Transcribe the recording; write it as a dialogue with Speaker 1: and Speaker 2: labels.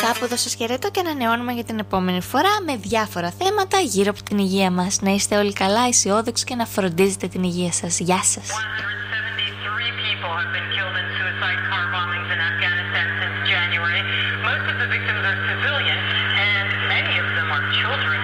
Speaker 1: Κάπου εδώ σας χαιρετώ και ανανεώνουμε για την επόμενη φορά με διάφορα θέματα γύρω από την υγεία μας. Να είστε όλοι καλά, αισιόδοξοι και να φροντίζετε την υγεία σας. Γεια σας.
Speaker 2: 173 people have been killed in suicide car bombings in Afghanistan since January. Most of the victims are civilian and many of them are children.